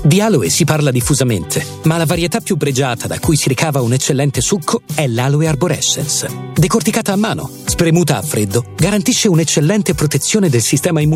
Di aloe si parla diffusamente, ma la varietà più pregiata da cui si ricava un eccellente succo è l'Aloe Arborescens. Decorticata a mano, spremuta a freddo, garantisce un'eccellente protezione del sistema immunitario